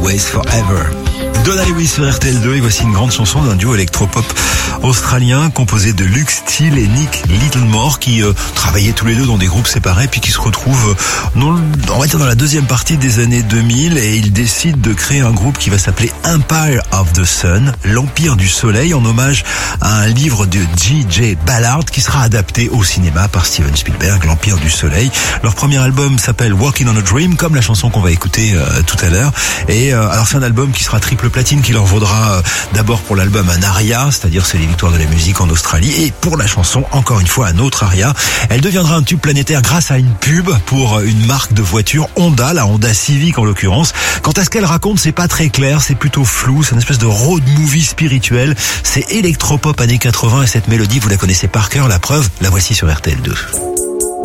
Always Forever. Donna Lewis sur RTL2 et voici une grande chanson d'un duo électropop australien composé de Luke Steele et Nick Littlemore qui travaillaient tous les deux dans des groupes séparés puis qui se retrouvent on va dire dans la deuxième partie des années 2000 et ils décident de créer un groupe qui va s'appeler Empire of the Sun, l'Empire du Soleil, en hommage à un livre de J.J. Ballard qui sera adapté au cinéma par Steven Spielberg, l'Empire du Soleil. Leur premier album s'appelle Walking on a Dream, comme la chanson qu'on va écouter tout à l'heure. Et alors c'est un album qui sera triple platine, qui leur vaudra d'abord pour l'album un ARIA, c'est-à-dire c'est les victoires de la musique en Australie, et pour la chanson encore une fois un autre ARIA. Elle deviendra un tube planétaire grâce à une pub pour une marque de voiture, Honda, la Honda Civic en l'occurrence. Quant à ce qu'elle raconte, c'est pas très clair, c'est plutôt flou, c'est une espèce de road movie spirituel. C'est électropop années 80 et cette mélodie vous la connaissez par cœur, la preuve, la voici sur RTL2.